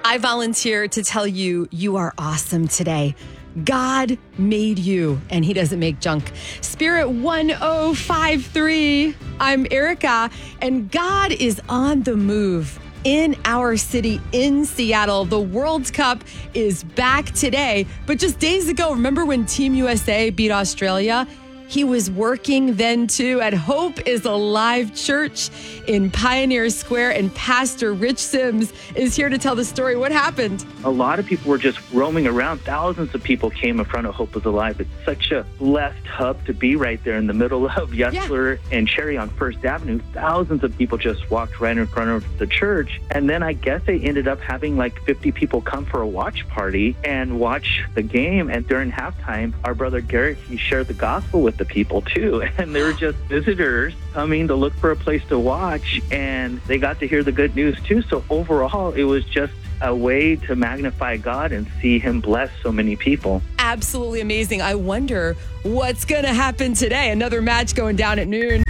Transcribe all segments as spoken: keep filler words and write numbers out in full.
I volunteer to tell you you are awesome today. God made you, and he doesn't make junk. Spirit one oh five three. I'm Erica, and God is on the move in our city, in Seattle. The World Cup is back today. But just days ago, remember when Team U S A beat Australia? He was working then, too, at Hope is Alive Church in Pioneer Square. And Pastor Rich Sims is here to tell the story. What happened? A lot of people were just roaming around. Thousands of people came in front of Hope is Alive. It's such a blessed hub to be right there in the middle of Yesler yeah. and Cherry on First Avenue. Thousands of people just walked right in front of the church. And then I guess they ended up having like fifty people come for a watch party and watch the game. And during halftime, our brother Garrett, he shared the gospel with the people too, and they were just visitors coming to look for a place to watch, and they got to hear the good news too. So overall, it was just a way to magnify God and see him bless so many people. Absolutely amazing. I wonder what's going to happen today. Another match going down at noon.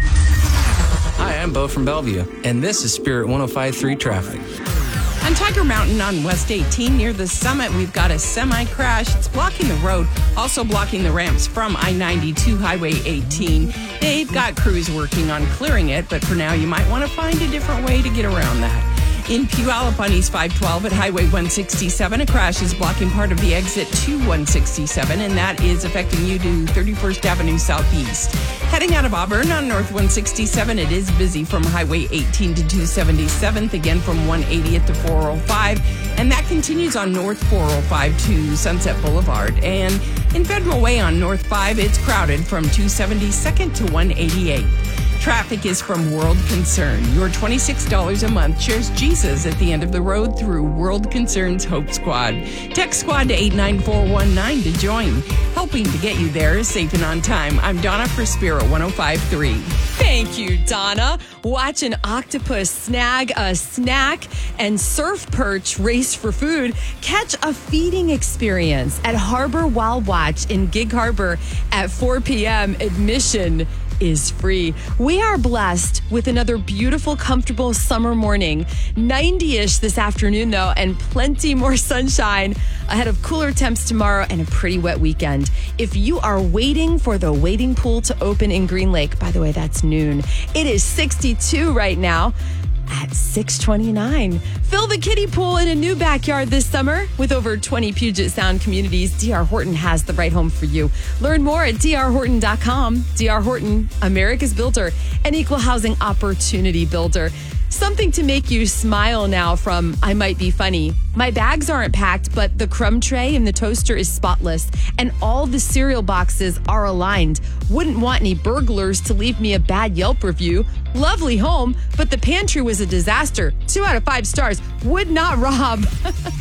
Hi, I'm Bo from Bellevue, and this is Spirit one oh five three traffic. On Tiger Mountain on West eighteen near the summit, we've got a semi-crash. It's blocking the road, also blocking the ramps from I ninety to Highway eighteen. They've got crews working on clearing it, but for now you might want to find a different way to get around that. In Puyallup on East five twelve at Highway one sixty-seven, a crash is blocking part of the exit to one sixty-seven, and that is affecting you to thirty-first Avenue Southeast. Heading out of Auburn on North one sixty-seven, it is busy from Highway eighteen to two seventy-seventh, again from one eightieth to four oh five, and that continues on North four oh five to Sunset Boulevard. And in Federal Way on North five, it's crowded from two seventy-second to one eighty-eighth. Traffic is from World Concern. Your twenty-six dollars a month shares Jesus at the end of the road through World Concern's Hope Squad. Text Squad to eight nine four one nine to join. Helping to get you there safe and on time. I'm Donna for Spirit one oh five three. Thank you, Donna. Watch an octopus snag a snack and surf perch race for food. Catch a feeding experience at Harbor Wild Watch in Gig Harbor at four p.m. Admission is free. We are blessed with another beautiful, comfortable summer morning. ninety-ish this afternoon, though, and plenty more sunshine ahead of cooler temps tomorrow and a pretty wet weekend. If you are waiting for the wading pool to open in Green Lake, by the way, that's noon. It is sixty-two right now. At six twenty-nine. Fill the kiddie pool in a new backyard this summer. With over twenty Puget Sound communities, D R Horton has the right home for you. Learn more at d r horton dot com. D R Horton, America's builder, an equal housing opportunity builder. Something to make you smile now from I Might Be Funny. My bags aren't packed, but the crumb tray in the toaster is spotless, and all the cereal boxes are aligned. Wouldn't want any burglars to leave me a bad Yelp review. Lovely home, but the pantry was a disaster. Two out of five stars. Would not rob.